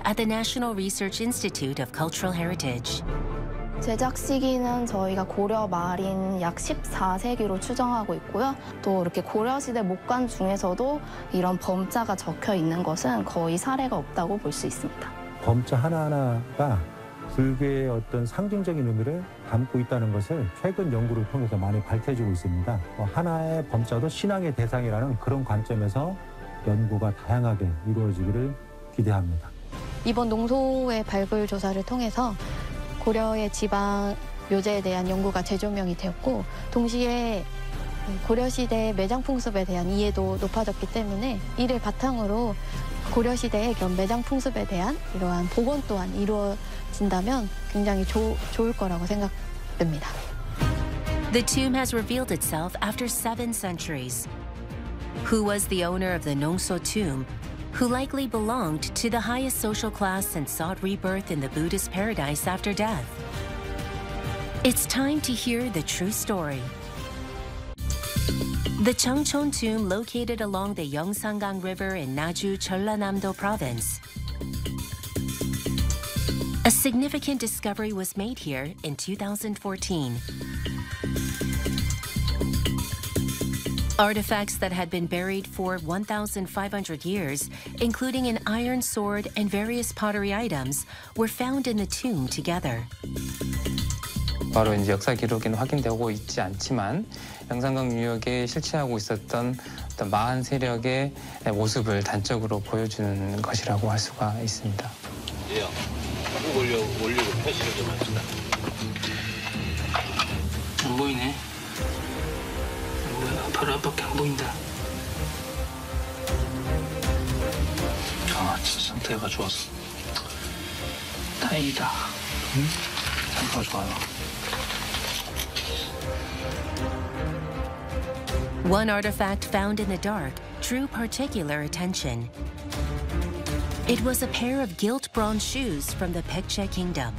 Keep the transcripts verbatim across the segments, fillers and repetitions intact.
at the National Research Institute of Cultural Heritage. 제작 시기는 저희가 고려 말인 약 십사 세기로 추정하고 있고요. 또 이렇게 고려시대 목관 중에서도 이런 범자가 적혀 있는 것은 거의 사례가 없다고 볼 수 있습니다. 범자 하나하나가 불교의 어떤 상징적인 의미를 담고 있다는 것을 최근 연구를 통해서 많이 밝혀지고 있습니다. 하나의 범자도 신앙의 대상이라는 그런 관점에서 연구가 다양하게 이루어지기를 기대합니다. 이번 농소의 발굴 조사를 통해서 고려의 지방 묘제에 대한 연구가 재조명이 되었고 동시에 고려시대의 매장 풍습에 대한 이해도 높아졌기 때문에 이를 바탕으로 고려시대의 그런 매장 풍습에 대한 이러한 복원 또한 이루어진다면 굉장히 조, 좋을 거라고 생각됩니다. The tomb has revealed itself after seven centuries. Who was the owner of the Nongso tomb, who likely belonged to the highest social class and sought rebirth in the Buddhist paradise after death? It's time to hear the true story. The Cheongchon tomb, located along the Yeongsangang River in Naju, Jeollanam-do Province. A significant discovery was made here in two thousand fourteen. Artifacts that had been buried for one thousand five hundred years, including an iron sword and various pottery items, were found in the tomb together. 바로 이제 역사 기록에는 확인되고 있지 않지만 영산강 유역에 실체하고 있었던 어떤 마한 세력의 모습을 단적으로 보여주는 것이라고 할 수가 있습니다. 예요. 쭉 올려 올리고 표시를 좀 합시다. 안 보이네. 뭐야, 바로 앞밖에 안 보인다. 아, 진짜 상태가 좋았어. 다행이다. 응? 상태가 좋아요. One artifact found in the dark drew particular attention. It was a pair of gilt bronze shoes from the Baekje Kingdom.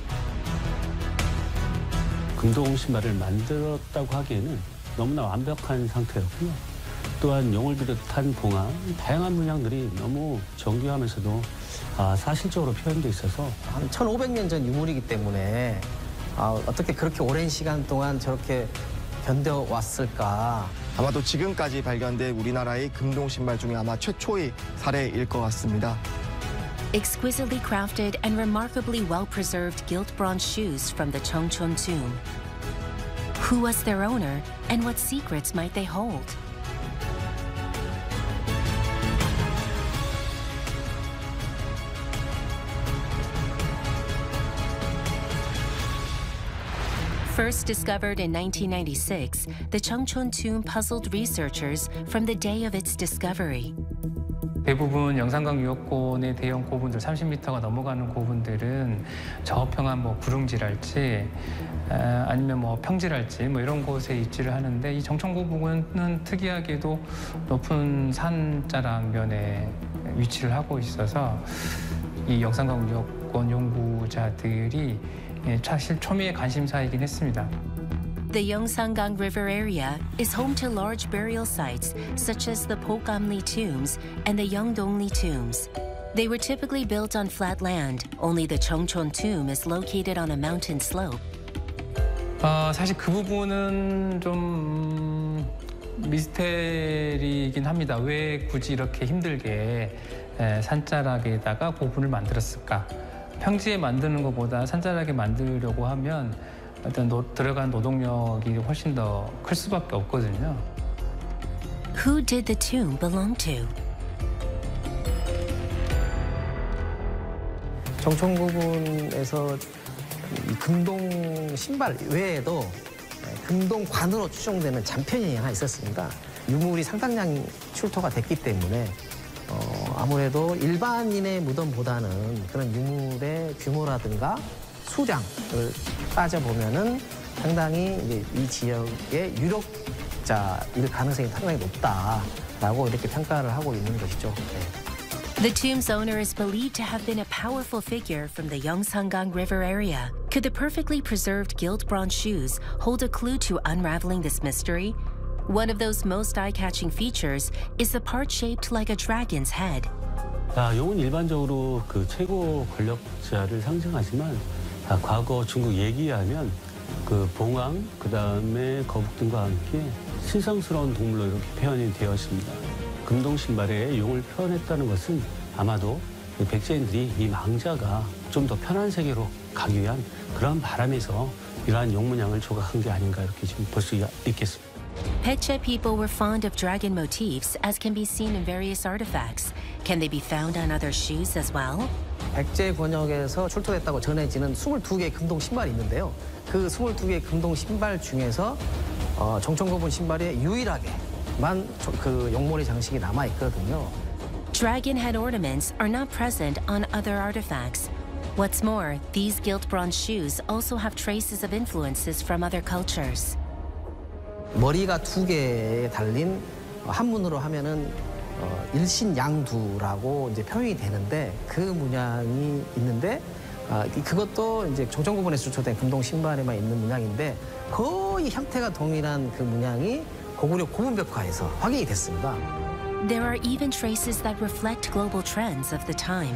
금동 신발을 만들었다고 하기에는 너무나 완벽한 상태였고요. 또한 용을 비롯한 봉화, 다양한 문양들이 너무 정교하면서도 아, 사실적으로 표현돼 있어서 한 천오백 년 전 유물이기 때문에 아, 어떻게 그렇게 오랜 시간 동안 저렇게 견뎌왔을까. 아마도 지금까지 발견된 우리나라의 금동 신발 중에 아마 최초의 사례일 것 같습니다. Exquisitely crafted and remarkably well-preserved gilt bronze shoes from the Cheongchon tomb. Who was their owner, and what secrets might they hold? First discovered in nineteen ninety-six, the Cheongchon tomb puzzled researchers from the day of its discovery. 대부분 영산강 유역권의 대형 고분들, 삼십 미터가 넘어가는 고분들은 저평한 뭐 구릉지랄지 아니면 뭐 평지랄지 뭐 이런 곳에 위치를 하는데 이 정천고 부근은 특이하게도 높은 산자락면에 위치를 하고 있어서 이 영산강 유역권 연구자들이 사실 초미의 관심사이긴 했습니다. The Yeongsangang River area is home to large burial sites such as the Pokamli tombs and the Yeongdongli tombs. They were typically built on flat land. Only the Cheongchon tomb is located on a mountain slope. 어, 사실 그 부분은 좀 미스테리이긴 합니다. 왜 굳이 이렇게 힘들게 산자락에다가 고분을 만들었을까? 평지에 만드는 것보다 산자락에 만들려고 하면 어떤 노, 들어간 노동력이 훨씬 더 클 수밖에 없거든요. Who did the tomb belong to? 정천고분에서 금동 신발 외에도 금동관으로 추정되는 잔편이 하나 있었습니다. 유물이 상당량 출토가 됐기 때문에 어, 아무래도 일반인의 무덤보다는 그런 유물의 규모라든가 수량을 따져보면은 상당히 이제 이 지역의 유력자일 가능성이 상당히 높다라고 이렇게 평가를 하고 있는 것이죠. 네. The tomb's owner is believed to have been a powerful figure from the Yeongsangang River area. Could the perfectly preserved gilt bronze shoes hold a clue to unraveling this mystery? One of those most eye-catching features is the part shaped like a dragon's head. 자, 용은 일반적으로 그 최고 권력자를 상징하지만 아, 과거 중국 얘기에 하면 그 봉황, 그 다음에 거북 등과 함께 신성스러운 동물로 이렇게 표현이 되었습니다. 금동 신발에 용을 표현했다는 것은 아마도 백제인들이 이 망자가 좀 더 편한 세계로 가기 위한 그런 바람에서 이러한 용 문양을 조각한 게 아닌가 이렇게 지금 볼 수 있겠습니다. Pekche people were fond of dragon motifs, as can be seen in various artifacts. Can they be found on other shoes as well? 백제 권역에서 출토됐다고 전해지는 스물두 개의 금동 신발이 있는데요. 그 스물두 개의 금동 신발 중에서 어, 정천고분 신발에 유일하게만 그 용머리 장식이 남아 있거든요. Dragon head ornaments are not present on other artifacts. What's more, these gilt bronze shoes also have traces of influences from other cultures. 머리가 두 개에 달린 한문으로 하면은 어, 일신양두라고 이제 표현이 되는데 그 문양이 있는데 아, 그것도 이제 정천고분에서 출토된 금동 신발에만 있는 문양인데 거의 형태가 동일한 그 문양이 고구려 고분벽화에서 확인이 됐습니다. There are even traces that reflect global trends of the time.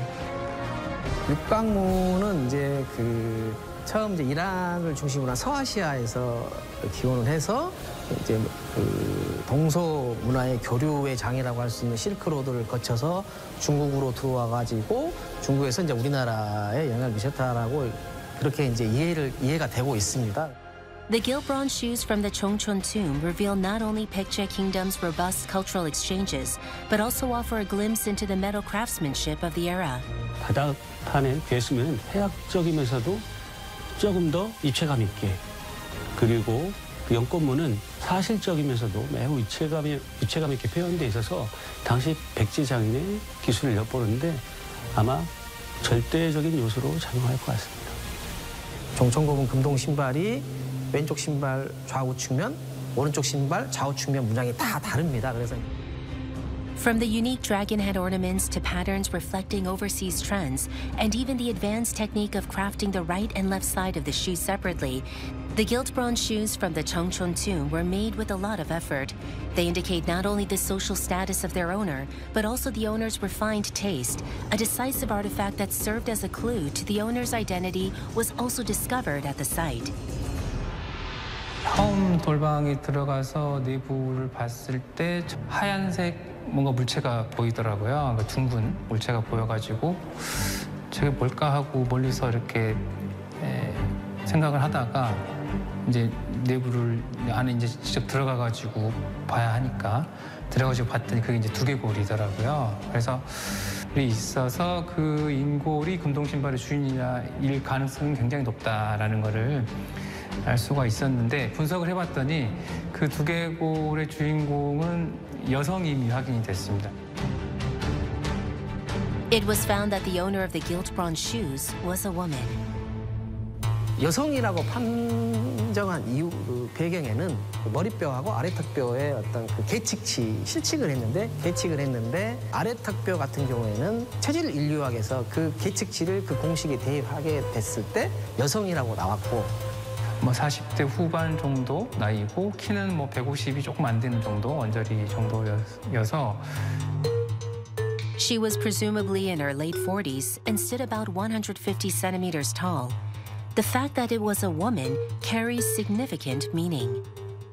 육강문은 이제 그 처음 이제 이란을 중심으로 한 서아시아에서 기원을 해서 이제 그 동서 문화의 교류의 장이라고 할 수 있는 실크로드를 거쳐서 중국으로 들어와 가지고 중국에서 이제 우리나라에 영향을 미쳤다라고 그렇게 이제 이해를 이해가 되고 있습니다. The gilt bronze shoes from the Chongchon tomb reveal not only Pekche Kingdom's robust cultural exchanges, but also offer a glimpse into the metal craftsmanship of the era. 바닥판에 괴수면 해학적이면서도 조금 더 입체감 있게 그리고 그 연꽃무는 사실적이면서도 매우 입체감이, 입체감 있게 표현돼 있어서 당시 백제 장인의 기술을 엿보는데 아마 절대적인 요소로 작용할 것 같습니다. 정천고분 금동 신발이 왼쪽 신발 좌우 측면, 오른쪽 신발 좌우 측면 문양이 다 다릅니다. 그래서 From the unique dragon head ornaments to patterns reflecting overseas trends, and even the advanced technique of crafting the right and left side of the shoe separately, the gilt bronze shoes from the Chongchon tomb were made with a lot of effort. They indicate not only the social status of their owner, but also the owner's refined taste. A decisive artifact that served as a clue to the owner's identity was also discovered at the site. 처음 돌방에 들어가서 내부를 봤을 때 하얀색 뭔가 물체가 보이더라고요. 그러니까 둥근 물체가 보여가지고 저게 뭘까 하고 멀리서 이렇게 에, 생각을 하다가 이제 내부를 안에 이제 직접 들어가가지고 봐야 하니까 들어가지고 봤더니 그게 이제 두개골이더라고요. 그래서 있어서 그 인골이 금동 신발의 주인일 가능성이 굉장히 높다라는 거를 알 수가 있었는데 분석을 해봤더니 그 두개골의 주인공은 여성임이 확인이 됐습니다. It was found that the owner of the gilt bronze shoes was a woman. 여성이라고 판정한 이유 그 배경에는 머리뼈하고 아래턱뼈의 어떤 그 계측치 실측을 했는데 계측을 했는데 아래턱뼈 같은 경우에는 체질 인류학에서 그 계측치를 그 공식에 대입하게 됐을 때 여성이라고 나왔고. 뭐 사십 대 후반 정도 나이고 키는 뭐 백오십이 조금 안 되는 정도 언저리 정도여서 She was presumably in her late forties and stood about one hundred fifty centimeters tall. The fact that it was a woman carries significant meaning.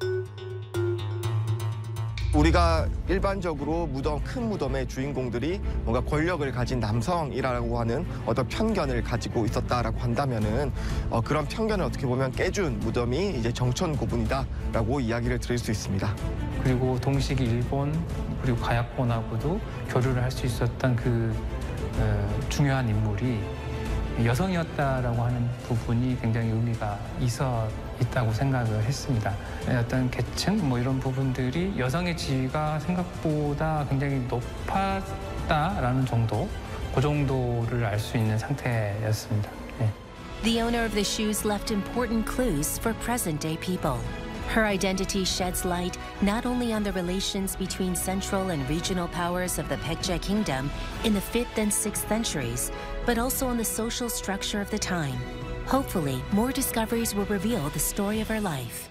우리가 일반적으로 무덤, 큰 무덤의 주인공들이 뭔가 권력을 가진 남성이라고 하는 어떤 편견을 가지고 있었다라고 한다면은 어, 그런 편견을 어떻게 보면 깨준 무덤이 이제 정천고분이다라고 이야기를 드릴 수 있습니다. 그리고 동시기 일본 그리고 가야권하고도 교류를 할 수 있었던 그 어, 중요한 인물이 여성이었다라고 하는 부분이 굉장히 의미가 있어 있다고 생각을 했습니다. 어떤 계층 뭐 이런 부분들이 여성의 지위가 생각보다 굉장히 높았다라는 정도, 그 정도를 알 수 있는 상태였습니다. 네. The owner of the shoes left important clues for present-day people. Her identity sheds light not only on the relations between central and regional powers of the Pekche Kingdom in the fifth and sixth centuries, but also on the social structure of the time. Hopefully, more discoveries will reveal the story of her life.